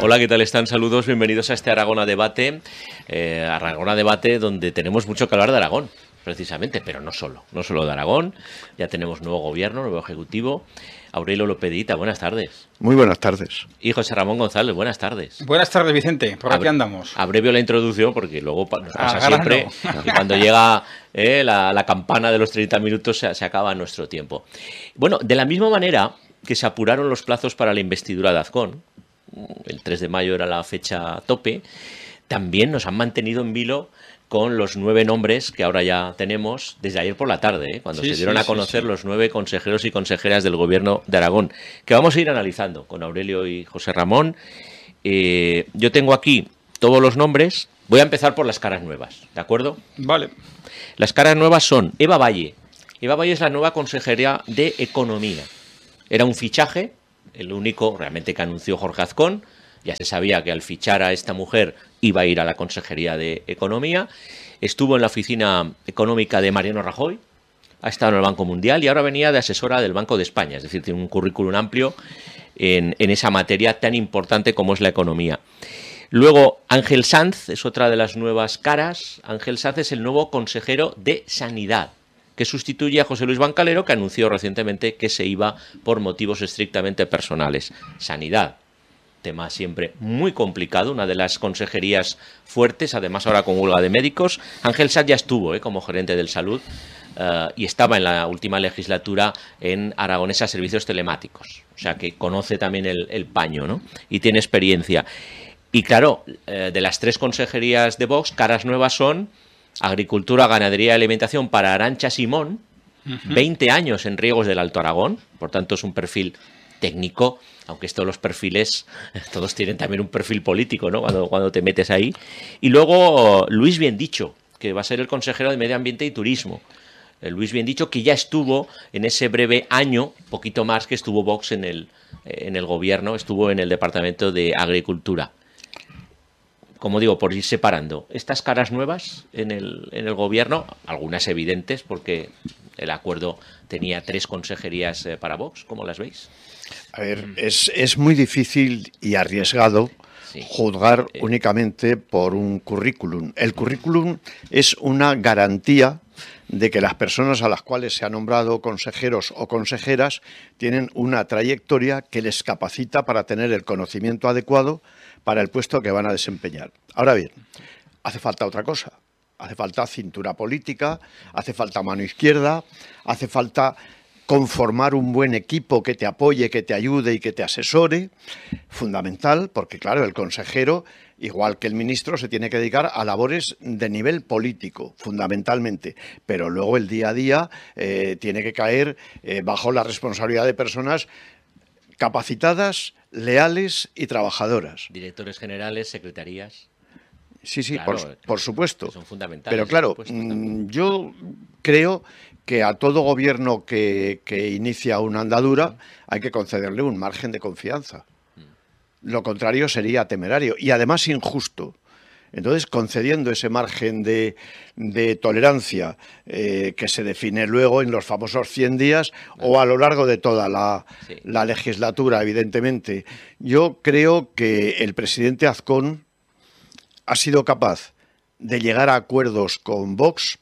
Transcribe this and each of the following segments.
Hola, ¿qué tal están? Saludos, bienvenidos a este Aragón a Debate. Aragón a Debate, donde tenemos mucho que hablar de Aragón, precisamente, pero no solo de Aragón. Ya tenemos nuevo gobierno, nuevo ejecutivo. Aurelio Lopedita, buenas tardes. Muy buenas tardes. Y José Ramón González, buenas tardes. Buenas tardes, Vicente. Por aquí andamos. Abrevio la introducción porque luego nos pasa siempre y cuando llega la campana de los 30 minutos se acaba nuestro tiempo. Bueno, de la misma manera que se apuraron los plazos para la investidura de Azcón, el 3 de mayo era la fecha tope, también nos han mantenido en vilo con los 9 nombres que ahora ya tenemos desde ayer por la tarde, cuando se dieron a conocer los 9 consejeros y consejeras del Gobierno de Aragón, que vamos a ir analizando con Aurelio y José Ramón. Yo tengo aquí todos los nombres. Voy a empezar por las caras nuevas, ¿de acuerdo? Vale. Las caras nuevas son Eva Valle. Eva Valle es la nueva consejera de Economía. Era un fichaje, el único realmente que anunció Jorge Azcón. Ya se sabía que al fichar a esta mujer iba a ir a la Consejería de Economía. Estuvo en la oficina económica de Mariano Rajoy, ha estado en el Banco Mundial y ahora venía de asesora del Banco de España. Es decir, tiene un currículum amplio en esa materia tan importante como es la economía. Luego, Ángel Sanz es otra de las nuevas caras. Ángel Sanz es el nuevo consejero de Sanidad, que sustituye a José Luis Bancalero, que anunció recientemente que se iba por motivos estrictamente personales. Sanidad, tema siempre muy complicado, una de las consejerías fuertes, además ahora con huelga de médicos. Ángel Sanz ya estuvo como gerente del Salud y estaba en la última legislatura en Aragonesa Servicios Telemáticos, o sea que conoce también el paño, ¿no? Y tiene experiencia. Y claro, de las 3 consejerías de Vox, caras nuevas son Agricultura, Ganadería y Alimentación para Arantxa Simón, 20 años en riegos del Alto Aragón, por tanto es un perfil técnico, aunque estos los perfiles, todos tienen también un perfil político, ¿no? Cuando te metes ahí. Y luego Luis Biendicho, que va a ser el consejero de Medio Ambiente y Turismo. Luis Biendicho, que ya estuvo en ese breve año, poquito más que estuvo Vox en el gobierno, estuvo en el Departamento de Agricultura. Como digo, por ir separando estas caras nuevas en el gobierno, algunas evidentes, porque el acuerdo tenía 3 consejerías para Vox. ¿Cómo las veis? A ver, es muy difícil y arriesgado juzgar únicamente por un currículum. El currículum es una garantía de que las personas a las cuales se ha nombrado consejeros o consejeras tienen una trayectoria que les capacita para tener el conocimiento adecuado para el puesto que van a desempeñar. Ahora bien, hace falta otra cosa. Hace falta cintura política, hace falta mano izquierda, hace falta conformar un buen equipo que te apoye, que te ayude y que te asesore. Fundamental, porque claro, el consejero, igual que el ministro, se tiene que dedicar a labores de nivel político, fundamentalmente. Pero luego el día a día tiene que caer bajo la responsabilidad de personas capacitadas, leales y trabajadoras. Directores generales, secretarías. Sí, claro, por supuesto. Son fundamentales. Pero claro, yo creo que a todo gobierno que inicia una andadura hay que concederle un margen de confianza. Lo contrario sería temerario y además injusto. Entonces, concediendo ese margen de tolerancia que se define luego en los famosos 100 días o a lo largo de toda la legislatura, evidentemente, yo creo que el presidente Azcón ha sido capaz de llegar a acuerdos con Vox,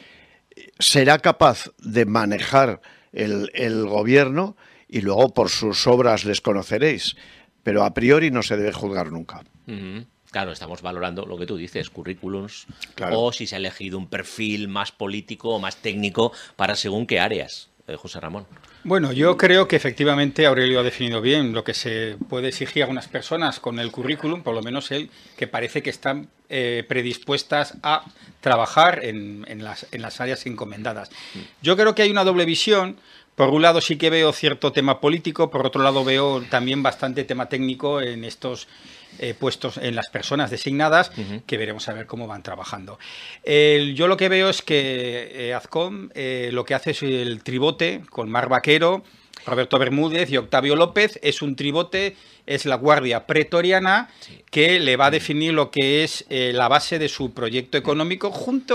será capaz de manejar el gobierno y luego por sus obras les conoceréis, pero a priori no se debe juzgar nunca. Claro, estamos valorando lo que tú dices, currículums, claro, o si se ha elegido un perfil más político o más técnico para según qué áreas, José Ramón. Bueno, yo creo que efectivamente Aurelio ha definido bien lo que se puede exigir a unas personas con el currículum, por lo menos él, que parece que están predispuestas a trabajar en las áreas encomendadas. Yo creo que hay una doble visión. Por un lado sí que veo cierto tema político, por otro lado veo también bastante tema técnico en estos puestos, en las personas designadas, que veremos a ver cómo van trabajando. Yo lo que veo es que Azcón lo que hace es el tribote con Mar Vaquero, Roberto Bermúdez y Octavio López. Es un tribote, es la guardia pretoriana que le va a definir lo que es la base de su proyecto económico junto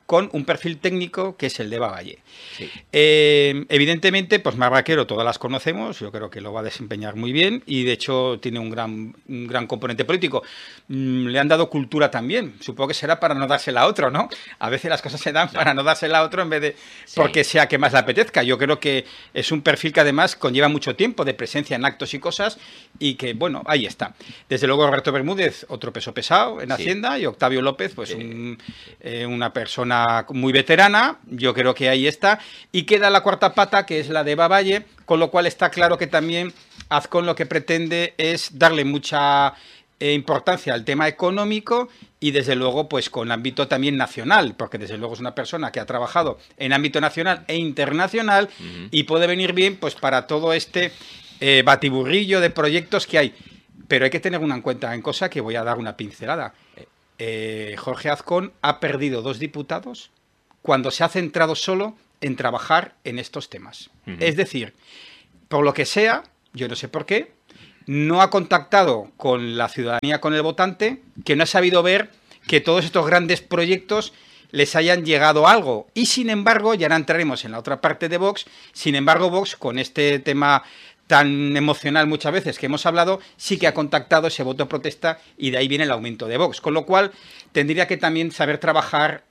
con un perfil técnico que es el de Eva Valle. Sí. Evidentemente, pues Mar Vaquero todas las conocemos, yo creo que lo va a desempeñar muy bien y de hecho tiene un gran componente político. Le han dado cultura también, supongo que será para no dársela a otro, ¿no? A veces las cosas se dan para no dársela a otro en vez de porque sea que más le apetezca. Yo creo que es un perfil que además conlleva mucho tiempo de presencia en actos y cosas y que, bueno, ahí está. Desde luego Roberto Bermúdez, otro peso pesado en Hacienda, y Octavio López, pues una persona muy veterana, yo creo que ahí está, y queda la cuarta pata, que es la de Eva Valle, con lo cual está claro que también Azcón lo que pretende es darle mucha importancia al tema económico y desde luego pues con ámbito también nacional, porque desde luego es una persona que ha trabajado en ámbito nacional e internacional y puede venir bien pues para todo este batiburrillo de proyectos que hay. Pero hay que tener una en cuenta en cosa que voy a dar una pincelada. Jorge Azcón ha perdido 2 diputados cuando se ha centrado solo en trabajar en estos temas. Es decir, por lo que sea, yo no sé por qué, no ha contactado con la ciudadanía, con el votante, que no ha sabido ver que todos estos grandes proyectos les hayan llegado a algo. Y sin embargo, ya ahora entraremos en la otra parte de Vox, sin embargo Vox, con este tema tan emocional muchas veces que hemos hablado, sí que ha contactado ese voto de protesta y de ahí viene el aumento de Vox. Con lo cual, tendría que también saber trabajar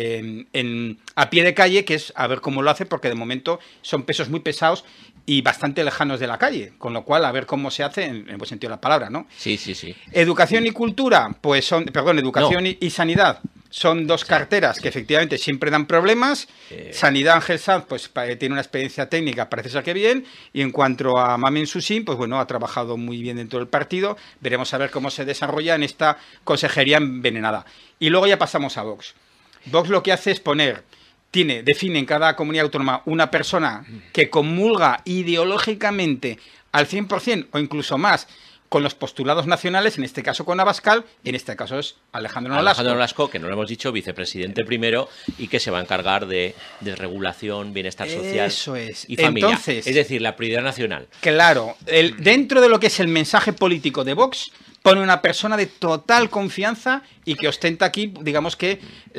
a pie de calle, que es a ver cómo lo hace, porque de momento son pesos muy pesados y bastante lejanos de la calle. Con lo cual, a ver cómo se hace en el buen sentido de la palabra, ¿no? Sí, sí, sí. Educación y cultura, pues son, perdón, educación y sanidad. Son 2 carteras que efectivamente siempre dan problemas. Sanidad, Ángel Sanz, pues tiene una experiencia técnica, parece ser que bien. Y en cuanto a Mamen Susín, pues bueno, ha trabajado muy bien dentro del partido. Veremos a ver cómo se desarrolla en esta consejería envenenada. Y luego ya pasamos a Vox. Vox lo que hace es define en cada comunidad autónoma una persona que comulga ideológicamente al 100% o incluso más con los postulados nacionales, en este caso con Abascal, en este caso es Alejandro Nolasco. Alejandro Nolasco, que no lo hemos dicho, vicepresidente primero, y que se va a encargar de regulación, bienestar social y familia. Entonces, es decir, la prioridad nacional. Claro, dentro de lo que es el mensaje político de Vox, pone una persona de total confianza y que ostenta aquí, digamos que,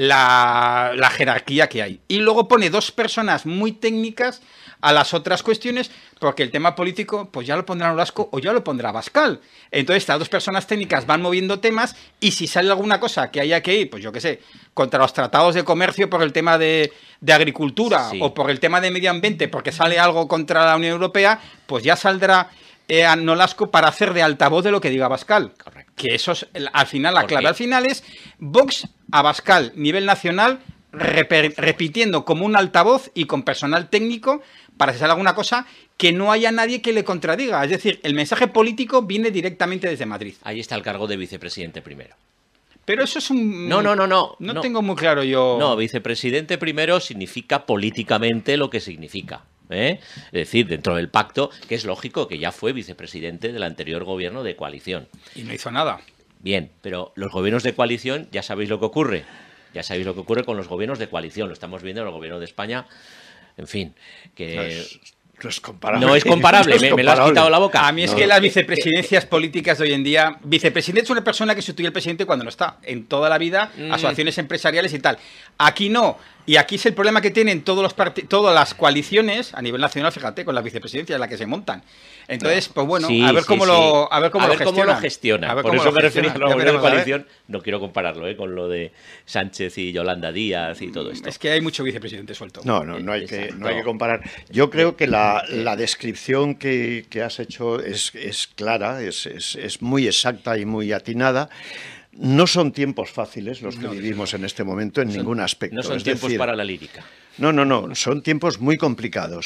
la jerarquía que hay. Y luego pone 2 personas muy técnicas a las otras cuestiones, porque el tema político, pues ya lo pondrá Nolasco o ya lo pondrá Abascal. Entonces, estas 2 personas técnicas van moviendo temas y si sale alguna cosa que haya que ir, pues yo qué sé, contra los tratados de comercio por el tema de agricultura o por el tema de medio ambiente, porque sale algo contra la Unión Europea, pues ya saldrá a Nolasco para hacer de altavoz de lo que diga Abascal. Correcto. Que eso es, al final, la clave al final es Vox, Abascal, nivel nacional, repitiendo como un altavoz y con personal técnico para que salga alguna cosa que no haya nadie que le contradiga. Es decir, el mensaje político viene directamente desde Madrid. Ahí está el cargo de vicepresidente primero. Pero eso es un... No. No tengo muy claro yo... No, vicepresidente primero significa políticamente lo que significa. Es decir, dentro del pacto, que es lógico que ya fue vicepresidente del anterior gobierno de coalición. Y no hizo nada. Bien, pero los gobiernos de coalición, ya sabéis lo que ocurre. Ya sabéis lo que ocurre con los gobiernos de coalición. Lo estamos viendo en el gobierno de España. En fin, que... No es comparable. No es comparable, me lo has quitado la boca. A mí es que las vicepresidencias políticas de hoy en día... Vicepresidente es una persona que sustituye al presidente cuando no está. En toda la vida, asociaciones empresariales y tal. Aquí no. Y aquí es el problema que tienen todas las coaliciones a nivel nacional, fíjate, con las vicepresidencias, las que se montan. Entonces, pues bueno, sí, a ver cómo lo gestiona. Por eso me refería a la gobierno de coalición. No quiero compararlo con lo de Sánchez y Yolanda Díaz y todo esto. Es que hay mucho vicepresidente suelto. No hay que comparar. Yo creo que la descripción que has hecho es clara, es muy exacta y muy atinada. No son tiempos fáciles los que vivimos en este momento en ningún aspecto. No son tiempos para la lírica. No, son tiempos muy complicados.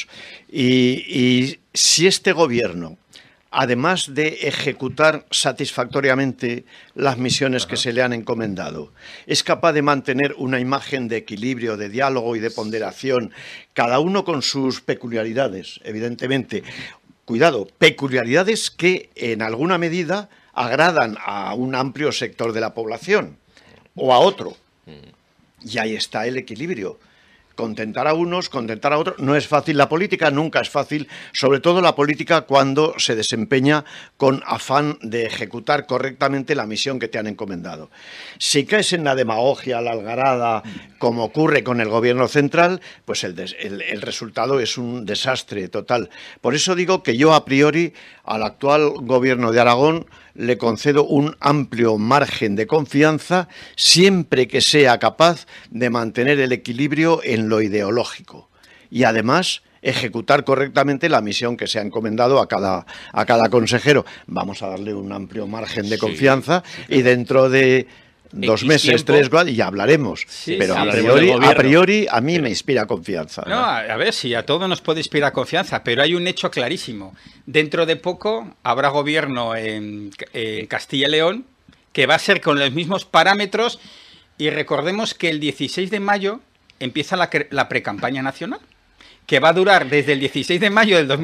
Y si este gobierno, además de ejecutar satisfactoriamente las misiones que se le han encomendado, es capaz de mantener una imagen de equilibrio, de diálogo y de ponderación, cada uno con sus peculiaridades, evidentemente. Cuidado, peculiaridades que en alguna medida agradan a un amplio sector de la población o a otro. Y ahí está el equilibrio. contentar a unos, contentar a otros. No es fácil la política, nunca es fácil, sobre todo la política cuando se desempeña con afán de ejecutar correctamente la misión que te han encomendado. Si caes en la demagogia, la algarada, como ocurre con el gobierno central, pues el resultado es un desastre total. Por eso digo que yo a priori al actual gobierno de Aragón le concedo un amplio margen de confianza siempre que sea capaz de mantener el equilibrio en lo ideológico y además ejecutar correctamente la misión que se ha encomendado a cada consejero. Vamos a darle un amplio margen de confianza y dentro de 2 meses, 3, 4, y ya hablaremos. Pero a priori a mí me inspira confianza. No, a ver, si a todos nos puede inspirar confianza, pero hay un hecho clarísimo. Dentro de poco habrá gobierno en Castilla y León que va a ser con los mismos parámetros y recordemos que el 16 de mayo empieza la precampaña nacional, que va a durar desde el 16 de mayo del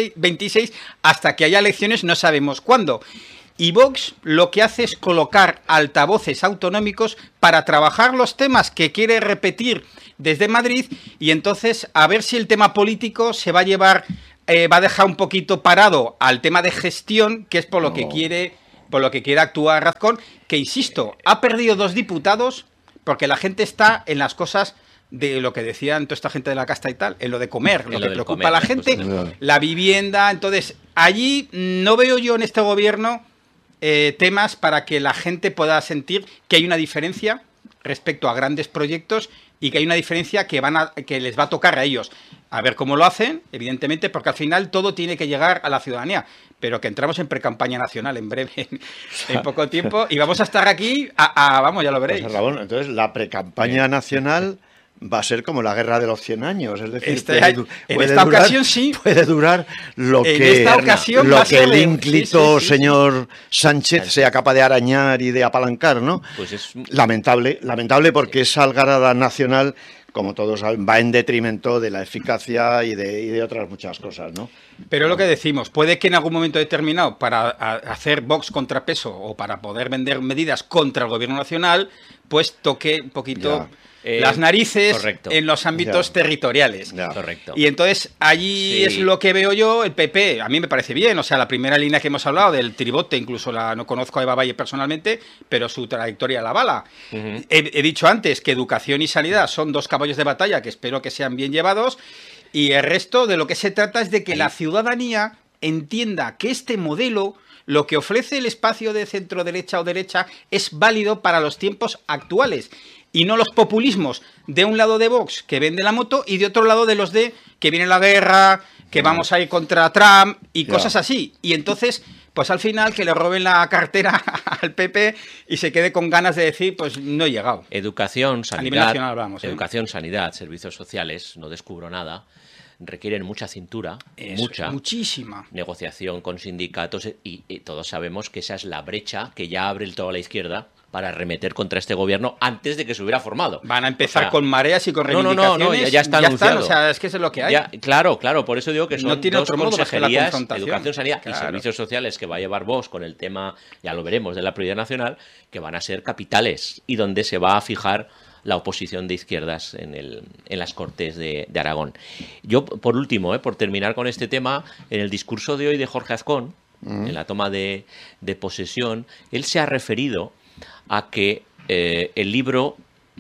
2026 hasta que haya elecciones, no sabemos cuándo. Y Vox lo que hace es colocar altavoces autonómicos para trabajar los temas que quiere repetir desde Madrid y entonces a ver si el tema político se va a llevar, va a dejar un poquito parado al tema de gestión, que es por lo que quiere actuar Razcón, que insisto, ha perdido 2 diputados porque la gente está en las cosas de lo que decían toda esta gente de la casta y tal, en lo de comer, lo que preocupa a la gente, la vivienda. Entonces, allí no veo yo en este gobierno temas para que la gente pueda sentir que hay una diferencia respecto a grandes proyectos y que hay una diferencia que les va a tocar a ellos. A ver cómo lo hacen, evidentemente, porque al final todo tiene que llegar a la ciudadanía, pero que entramos en precampaña nacional en breve, en poco tiempo, y vamos a estar aquí, vamos, ya lo veréis. Pues, Ramón, entonces la precampaña nacional va a ser como la guerra de los 100 años, es decir, puede durar lo que el ínclito señor Sánchez sea capaz de arañar y de apalancar, ¿no? Pues es lamentable porque esa algarada nacional, como todos saben, va en detrimento de la eficacia y de otras muchas cosas, ¿no? Pero lo que decimos, puede que en algún momento determinado, para hacer Vox contrapeso o para poder vender medidas contra el gobierno nacional, pues toque un poquito las narices en los ámbitos territoriales. Correcto. Y entonces allí es lo que veo yo. El PP, a mí me parece bien, o sea, la primera línea que hemos hablado del tribote, incluso no conozco a Eva Valle personalmente, pero su trayectoria la avala. He dicho antes que educación y sanidad son 2 caballos de batalla que espero que sean bien llevados, y el resto de lo que se trata es de que la ciudadanía entienda que este modelo, lo que ofrece el espacio de centro derecha o derecha, es válido para los tiempos actuales. Y no los populismos de un lado de Vox que vende la moto y de otro lado de los que viene la guerra, que vamos a ir contra Trump y cosas así. Y entonces, pues al final que le roben la cartera al PP y se quede con ganas de decir, pues no he llegado. Educación, sanidad, a nivel nacional hablamos, educación, sanidad, servicios sociales, no descubro nada. Requieren mucha cintura, muchísima negociación con sindicatos y todos sabemos que esa es la brecha que ya abre toda la izquierda para arremeter contra este gobierno antes de que se hubiera formado. Van a empezar con mareas y con reivindicaciones. No, ya está anunciado. O sea, es que eso es lo que hay. Claro, por eso digo que son no tiene 2 otro modo consejerías, la educación, sanidad y servicios sociales, que va a llevar Vox con el tema, ya lo veremos, de la prioridad nacional, que van a ser capitales y donde se va a fijar la oposición de izquierdas en las Cortes de Aragón. Yo, por último, por terminar con este tema, en el discurso de hoy de Jorge Azcón, en la toma de posesión, él se ha referido a que el libro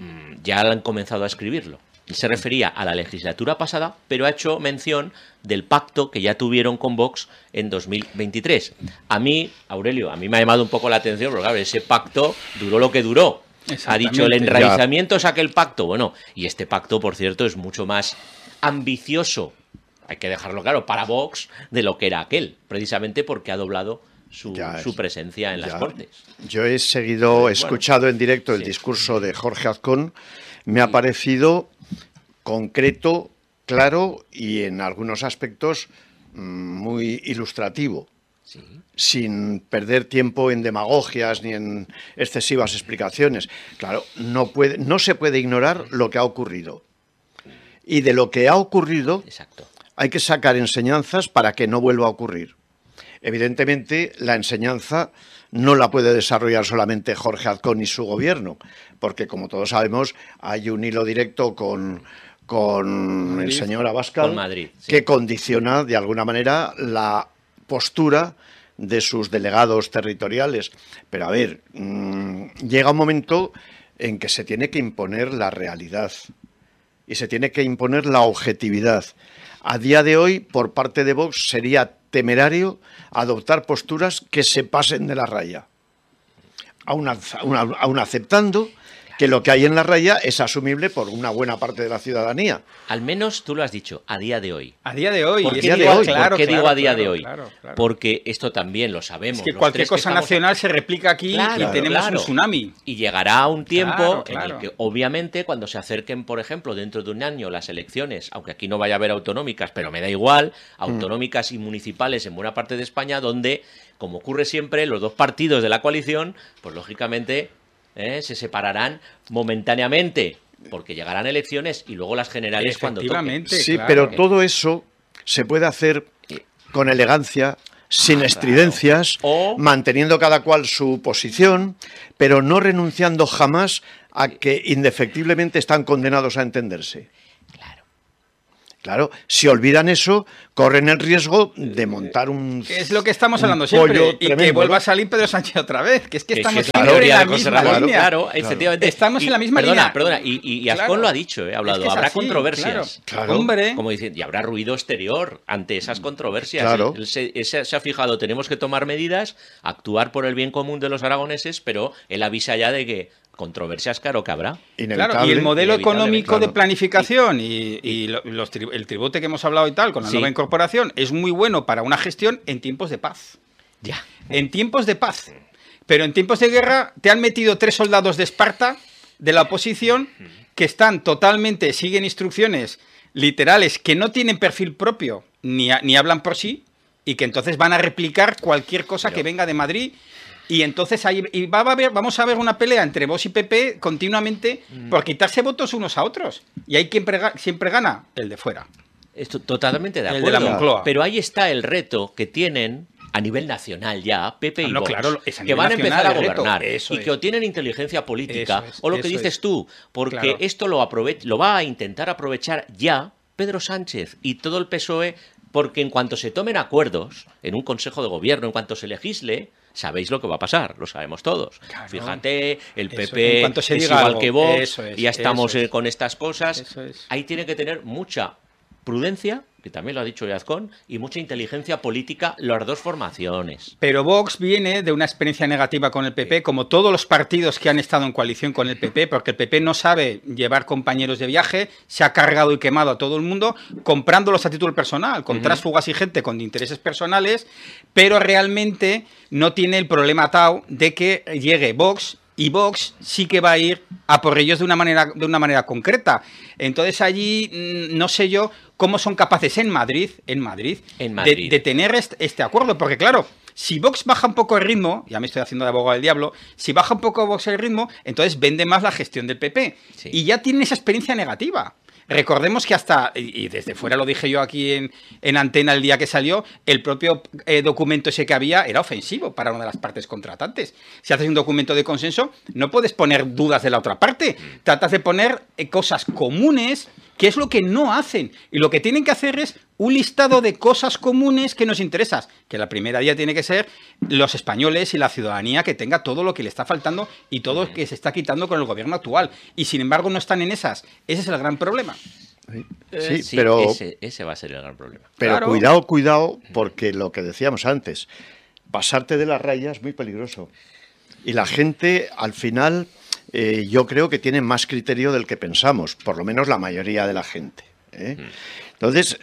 ya han comenzado a escribirlo. Él se refería a la legislatura pasada, pero ha hecho mención del pacto que ya tuvieron con Vox en 2023. A mí, Aurelio, me ha llamado un poco la atención, porque claro, ese pacto duró lo que duró. Ha dicho el enraizamiento es aquel pacto. Bueno, y este pacto, por cierto, es mucho más ambicioso, hay que dejarlo claro, para Vox de lo que era aquel, precisamente porque ha doblado su presencia en las Cortes. Yo he escuchado en directo el discurso de Jorge Azcón, me ha parecido concreto, claro y en algunos aspectos muy ilustrativo. Sí. Sin perder tiempo en demagogias ni en excesivas explicaciones. Claro, no se puede ignorar lo que ha ocurrido. Y de lo que ha ocurrido hay que sacar enseñanzas para que no vuelva a ocurrir. Evidentemente, la enseñanza no la puede desarrollar solamente Jorge Azcón y su gobierno, porque, como todos sabemos, hay un hilo directo con con Madrid. el señor Abascal, Con Madrid, sí. que condiciona de alguna manera la postura de sus delegados territoriales. Pero a ver, llega un momento en que se tiene que imponer la realidad y se tiene que imponer la objetividad. A día de hoy, por parte de Vox, sería temerario adoptar posturas que se pasen de la raya, aun aceptando que lo que hay en la raya es asumible por una buena parte de la ciudadanía. Al menos tú lo has dicho, a día de hoy. A día de hoy. ¿Por es qué, que digo, claro, ¿por qué digo claro, a día claro, de hoy? claro. Porque esto también lo sabemos. Es que los cualquier tres que cosa estamos nacional se replica aquí y tenemos un tsunami. Y llegará un tiempo en Claro. el que, obviamente, cuando se acerquen, por ejemplo, dentro de un año las elecciones, aunque aquí no vaya a haber autonómicas, pero me da igual, autonómicas y municipales en buena parte de España, donde, como ocurre siempre, los dos partidos de la coalición, pues lógicamente se separarán momentáneamente, porque llegarán elecciones y luego las generales cuando toquen. Sí, claro. pero todo eso se puede hacer con elegancia, sin estridencias, O- manteniendo cada cual su posición, pero no renunciando jamás a que indefectiblemente están condenados a entenderse. Claro, si olvidan eso, corren el riesgo de montar un Que es lo que estamos un hablando siempre. pollo Y que tremendo, vuelva ¿no? a salir Pedro Sánchez otra vez. Que es que estamos es la siempre en teoría la de misma conservador, línea. claro, efectivamente. Estamos en la misma línea. Perdona, y Azcón Claro. lo ha dicho, ha hablado, Es que es habrá así, controversias. Claro. Hombre. Como dicen, y habrá ruido exterior ante esas controversias. Claro. Él se ha fijado, tenemos que tomar medidas, actuar por el bien común de los aragoneses, pero él avisa ya de que controversias, claro que habrá. Inevitable. Claro, y el modelo Inevitable, económico claro. de planificación el tributo que hemos hablado y tal, con la Sí. nueva incorporación, es muy bueno para una gestión en tiempos de paz. Ya. En tiempos de paz. Pero en tiempos de guerra te han metido 3 soldados de Esparta, de la oposición, que están totalmente, siguen instrucciones literales, que no tienen perfil propio, ni hablan por sí, y que entonces van a replicar cualquier cosa que venga de Madrid. Y entonces ahí vamos a ver una pelea entre Vox y PP continuamente por quitarse votos unos a otros. Y ahí siempre gana el de fuera. Esto, totalmente de El de acuerdo. la Moncloa. Pero ahí está el reto que tienen a nivel nacional ya, Pepe y No, Vox, claro, es a que nivel van a empezar a nacional el reto. gobernar Eso y que es. o tienen inteligencia política, Eso es, o lo que eso dices es. tú, porque Claro. esto lo va a intentar aprovechar ya Pedro Sánchez y todo el PSOE, porque en cuanto se tomen acuerdos en un Consejo de Gobierno, en cuanto se legisle, sabéis lo que va a pasar, lo sabemos todos. Claro. Fíjate, el Eso, PP en cuanto se es diga igual algo, que Vox, eso es, y ya estamos eso es. con estas cosas. Eso es. Ahí tiene que tener mucha prudencia, que también lo ha dicho Yazcón, y mucha inteligencia política las dos formaciones. Pero Vox viene de una experiencia negativa con el PP, como todos los partidos que han estado en coalición con el PP, porque el PP no sabe llevar compañeros de viaje, se ha cargado y quemado a todo el mundo, comprándolos a título personal, con tránsfugas y gente con intereses personales, pero realmente no tiene el problema atado de que llegue Vox. Y Vox sí que va a ir a por ellos de una manera concreta. Entonces allí no sé yo cómo son capaces en Madrid. De tener este acuerdo. Porque claro, si Vox baja un poco el ritmo, ya me estoy haciendo de abogado del diablo, si baja un poco Vox el ritmo, entonces vende más la gestión del PP. Sí. Y ya tienen esa experiencia negativa. Recordemos que hasta, y desde fuera lo dije yo aquí en antena el día que salió, el propio documento ese que había era ofensivo para una de las partes contratantes. Si haces un documento de consenso, no puedes poner dudas de la otra parte. Tratas de poner cosas comunes, que es lo que no hacen. Y lo que tienen que hacer es un listado de cosas comunes que nos interesan. Que la primera día tiene que ser los españoles y la ciudadanía que tenga todo lo que le está faltando y todo lo que se está quitando con el gobierno actual. Y sin embargo no están en esas. Ese es el gran problema. Sí, pero ese va a ser el gran problema. Pero Claro. cuidado, porque lo que decíamos antes, pasarte de la raya es muy peligroso. Y la gente, al final, yo creo que tiene más criterio del que pensamos, por lo menos la mayoría de la gente. Entonces,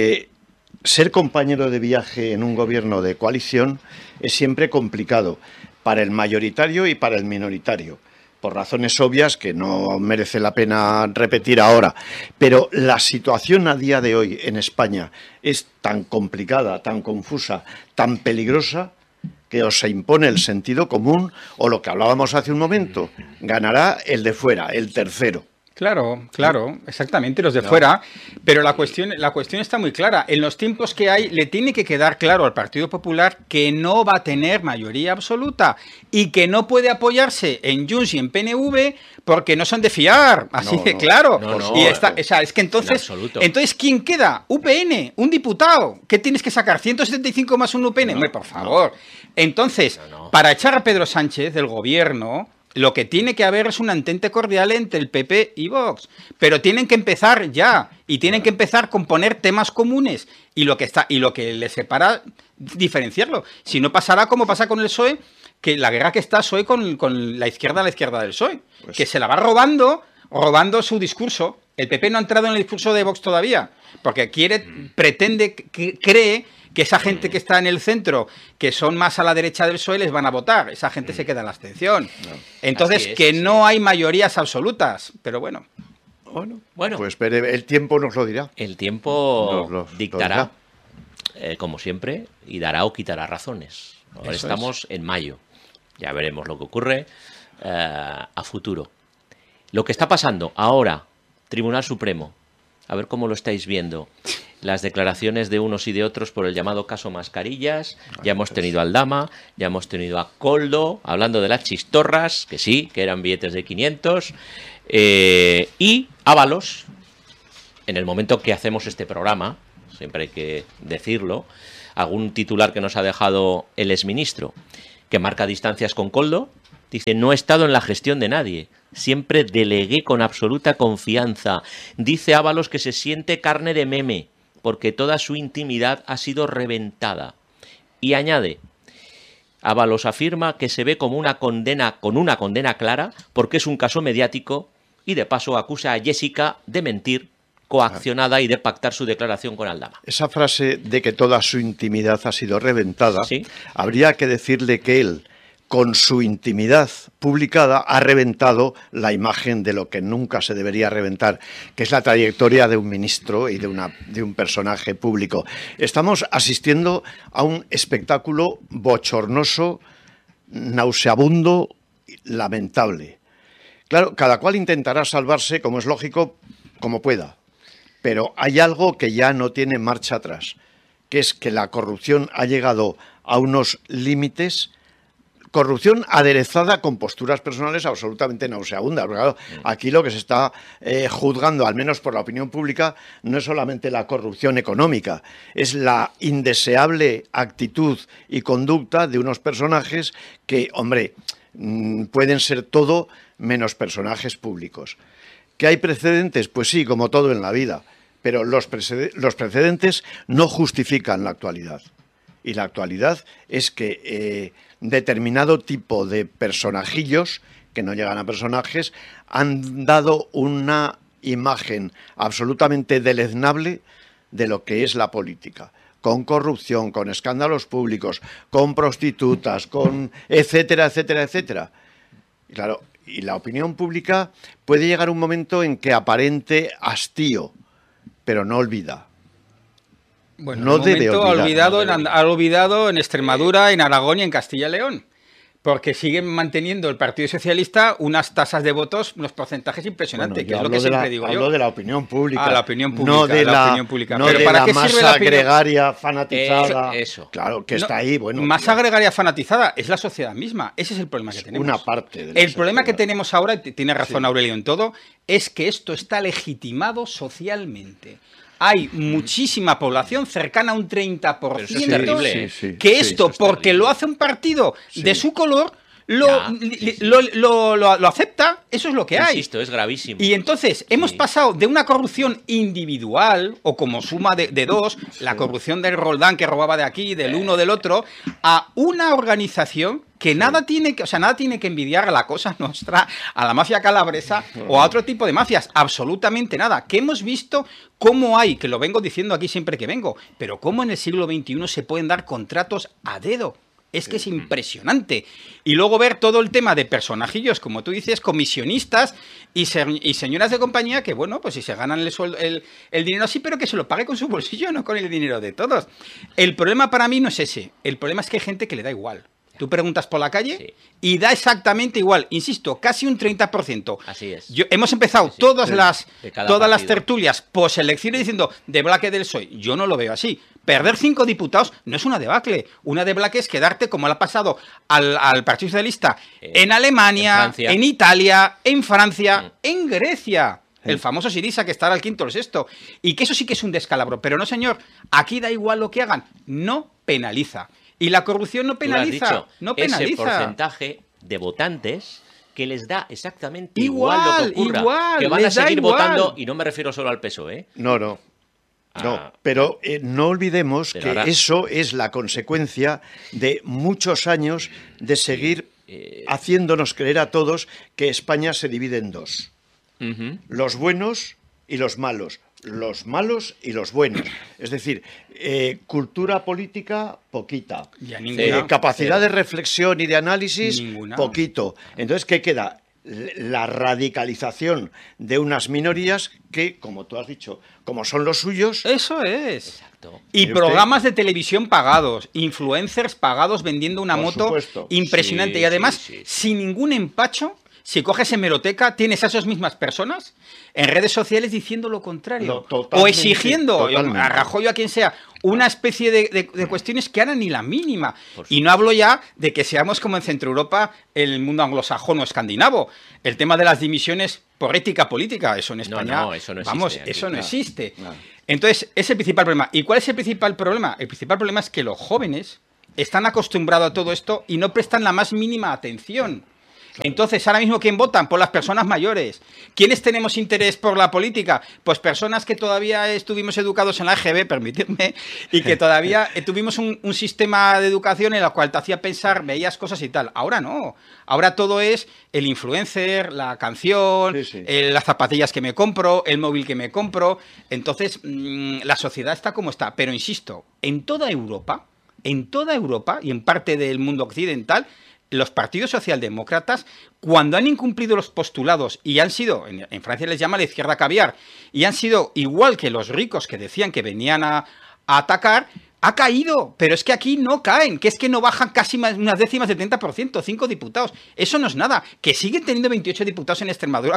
ser compañero de viaje en un gobierno de coalición es siempre complicado para el mayoritario y para el minoritario, por razones obvias que no merece la pena repetir ahora. Pero la situación a día de hoy en España es tan complicada, tan confusa, tan peligrosa, que os se impone el sentido común o lo que hablábamos hace un momento, ganará el de fuera, el tercero. Claro, exactamente, los de fuera. Pero la cuestión está muy clara. En los tiempos que hay, le tiene que quedar claro al Partido Popular que no va a tener mayoría absoluta y que no puede apoyarse en Junts y en PNV porque no son de fiar. Así de claro. Y es que entonces, ¿quién queda? UPN, un diputado. ¿Qué tienes que sacar? ¿175 más un UPN? Hombre, por favor. Entonces, para echar a Pedro Sánchez del gobierno, lo que tiene que haber es un entente cordial entre el PP y Vox, pero tienen que empezar ya y tienen que empezar con poner temas comunes y lo que les separa diferenciarlo. Si no pasará como pasa con el PSOE, que la guerra que está PSOE con la izquierda del PSOE, que se la va robando su discurso. El PP no ha entrado en el discurso de Vox todavía, porque pretende, cree que esa gente que está en el centro, que son más a la derecha del PSOE, les van a votar. Esa gente se queda en la abstención. Entonces, no hay mayorías absolutas. Pero bueno. Bueno, pues el tiempo nos lo dirá. El tiempo dictará, como siempre, y dará o quitará razones. Ahora estamos en mayo. Ya veremos lo que ocurre a futuro. Lo que está pasando ahora, Tribunal Supremo, a ver cómo lo estáis viendo. Las declaraciones de unos y de otros por el llamado caso Mascarillas. Ya hemos tenido a Aldama, ya hemos tenido a Koldo, hablando de las chistorras, que sí, que eran billetes de 500. Y Ábalos, en el momento que hacemos este programa, siempre hay que decirlo, algún titular que nos ha dejado el exministro, que marca distancias con Koldo, dice: no he estado en la gestión de nadie, siempre delegué con absoluta confianza. Dice Ábalos que se siente carne de meme, porque toda su intimidad ha sido reventada. Y añade, Ábalos afirma que se ve como con una condena clara, porque es un caso mediático, y de paso acusa a Jessica de mentir, coaccionada, y de pactar su declaración con Aldama. Esa frase de que toda su intimidad ha sido reventada, ¿sí? Habría que decirle que él, con su intimidad publicada, ha reventado la imagen de lo que nunca se debería reventar, que es la trayectoria de un ministro y de un personaje público. Estamos asistiendo a un espectáculo bochornoso, nauseabundo, lamentable. Claro, cada cual intentará salvarse, como es lógico, como pueda. Pero hay algo que ya no tiene marcha atrás, que es que la corrupción ha llegado a unos límites. Corrupción aderezada con posturas personales absolutamente nauseabundas. Claro, aquí lo que se está juzgando, al menos por la opinión pública, no es solamente la corrupción económica, es la indeseable actitud y conducta de unos personajes que, hombre, pueden ser todo menos personajes públicos. ¿Que hay precedentes? Pues sí, como todo en la vida, pero los precedentes no justifican la actualidad. Y la actualidad es que determinado tipo de personajillos, que no llegan a personajes, han dado una imagen absolutamente deleznable de lo que es la política. Con corrupción, con escándalos públicos, con prostitutas, con etcétera, etcétera, etcétera. Y claro, y la opinión pública puede llegar un momento en que aparente hastío, pero no olvida. Bueno, no debe olvidar. Ha olvidado en Extremadura, en Aragón y en Castilla y León. Porque siguen manteniendo el Partido Socialista unas tasas de votos, unos porcentajes impresionantes, que es lo que siempre digo yo. Hablo de la opinión pública. La opinión pública. No de la opinión pública. No de la masa gregaria fanatizada. Eso. Claro, que está ahí. Bueno, masa gregaria fanatizada es la sociedad misma. Ese es el problema que tenemos. Una parte de la El problema que tenemos ahora, y tiene razón Aurelio en todo, es que esto está legitimado socialmente. Hay muchísima población, cercana a un 30%, que esto, porque lo hace un partido de su color, lo acepta. Eso es lo que hay. Insisto, es gravísimo. Y entonces hemos pasado de una corrupción individual, o como suma de dos, la corrupción del Roldán que robaba de aquí, del uno del otro, a una organización que nada tiene que envidiar a la Cosa Nostra, a la mafia calabresa o a otro tipo de mafias, absolutamente nada. Que hemos visto cómo hay, que lo vengo diciendo aquí siempre que vengo, pero cómo en el siglo XXI se pueden dar contratos a dedo. Es que es impresionante. Y luego ver todo el tema de personajillos, como tú dices, comisionistas y señoras de compañía que, bueno, pues si se ganan el dinero así, pero que se lo pague con su bolsillo, no con el dinero de todos. El problema para mí no es ese. El problema es que hay gente que le da igual. Tú preguntas por la calle Sí. y da exactamente igual. Insisto, casi un 30%. Así es. Hemos empezado Sí, sí. todas De las cada partido. tertulias poselecciones diciendo debacle del PSOE. Yo no lo veo así. Perder 5 diputados no es una debacle. Una debacle es quedarte, como le ha pasado al Partido Socialista, en Alemania, en Francia. en Italia, en Francia, en Grecia. El famoso Syriza, que estará al quinto o el sexto. Y que eso sí que es un descalabro. Pero no, señor, aquí da igual lo que hagan. No penaliza. Y la corrupción no Tú lo has penaliza. dicho, No ese penaliza. porcentaje de votantes que les da exactamente Igual, igual lo que ocurra, igual, que van a les da seguir igual. votando, y no me refiero solo al PSOE, No, no. No, Ah, pero no olvidemos pero que ahora- eso es la consecuencia de muchos años de seguir haciéndonos creer a todos que España se divide en dos. Ujú. Los buenos y los malos. Los malos y los buenos. Es decir, cultura política, poquita. Ya ninguna. Capacidad de reflexión y de análisis, Ninguna. poquito. Entonces, ¿qué queda? La radicalización de unas minorías que, como tú has dicho, como son los suyos, Eso es. Exacto. Y ¿Ve programas de televisión pagados, influencers pagados vendiendo una Por moto supuesto. impresionante. Sí, Y además, sí, sí. sin ningún empacho, si coges hemeroteca, tienes a esas mismas personas en redes sociales diciendo lo contrario. No, O totalmente, exigiendo totalmente. a Rajoy o a quien sea una especie de cuestiones que harán ni la mínima. Por Y no hablo ya de que seamos como en Centro Europa, el mundo anglosajón o escandinavo. El tema de las dimisiones por ética política, eso en España, no, eso no existe vamos, aquí, eso no claro. existe. Claro. Entonces, es el principal problema. ¿Y cuál es el principal problema? El principal problema es que los jóvenes están acostumbrados a todo esto y no prestan la más mínima atención. Entonces, ahora mismo, ¿quién votan? Por las personas mayores. ¿Quiénes tenemos interés por la política? Pues personas que todavía estuvimos educados en la EGB, permitidme, y que todavía tuvimos un sistema de educación en el cual te hacía pensar, veías cosas y tal. Ahora no. Ahora todo es el influencer, la canción, Sí, sí. las zapatillas que me compro, el móvil que me compro. Entonces, la sociedad está como está. Pero insisto, en toda Europa y en parte del mundo occidental, los partidos socialdemócratas, cuando han incumplido los postulados y han sido, en Francia les llama la izquierda caviar, y han sido igual que los ricos que decían que venían a atacar, ha caído, pero es que aquí no caen, que es que no bajan casi unas décimas del 30%, 5 diputados. Eso no es nada, que siguen teniendo 28 diputados en Extremadura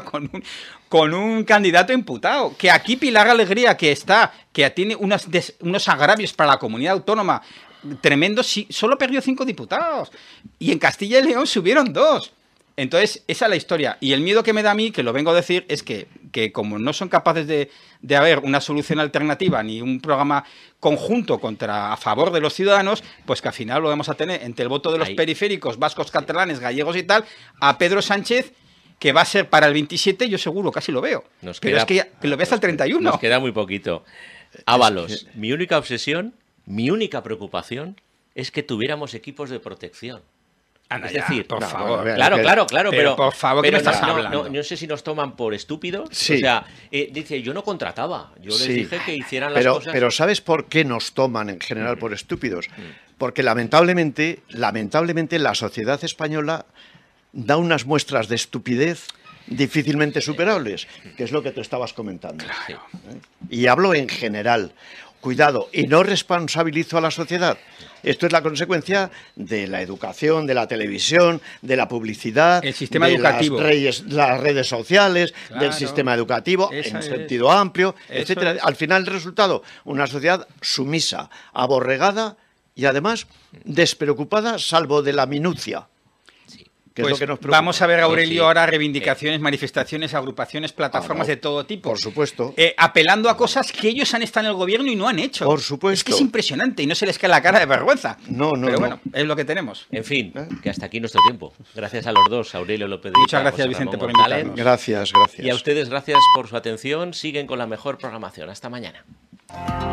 con un candidato imputado, que aquí Pilar Alegría, que tiene unos agravios para la comunidad autónoma tremendos, sí, solo perdió 5 diputados. Y en Castilla y León subieron 2. Entonces, esa es la historia. Y el miedo que me da a mí, que lo vengo a decir, es que como no son capaces de haber una solución alternativa ni un programa conjunto a favor de los ciudadanos, pues que al final lo vamos a tener entre el voto de los Ahí. periféricos, vascos, catalanes, gallegos y tal, a Pedro Sánchez, que va a ser para el 27, yo seguro, casi lo veo. Nos Pero queda- es que lo ves hasta el 31. Nos queda muy poquito. Ábalos, mi única obsesión, mi única preocupación es que tuviéramos equipos de protección. Anda Es ya, decir, por no, favor. bueno, a ver, Claro, pero por favor, ¿qué pero me estás no, hablando? no sé si nos toman por estúpidos. Sí. O sea, dice, yo no contrataba, yo les Sí. dije que hicieran las pero, cosas. pero ¿sabes por qué nos toman en general por estúpidos? Porque lamentablemente la sociedad española da unas muestras de estupidez difícilmente superables, que es lo que tú estabas comentando. Sí. Y hablo en general. Cuidado, y no responsabilizo a la sociedad. Esto es la consecuencia de la educación, de la televisión, de la publicidad, El sistema de educativo. las redes sociales, Claro. del sistema educativo Esa en es. sentido amplio, Eso etcétera. es. Al final el resultado, una sociedad sumisa, aborregada y además despreocupada, salvo de la minucia. Que es Pues lo que nos preocupa. vamos a ver, Aurelio, Sí. ahora reivindicaciones, manifestaciones, agrupaciones, plataformas Ah, no. de todo tipo. Por supuesto. Apelando a cosas que ellos han estado en el gobierno y no han hecho. Por supuesto. Es que es impresionante y no se les cae la cara de vergüenza. No, no, Pero no. bueno, es lo que tenemos. En fin, que hasta aquí nuestro tiempo. Gracias a los dos, Aurelio López de Muchas Ica, gracias, José Vicente, Ramón por González. invitarnos. Gracias, gracias. Y a ustedes, gracias por su atención. Siguen con la mejor programación. Hasta mañana.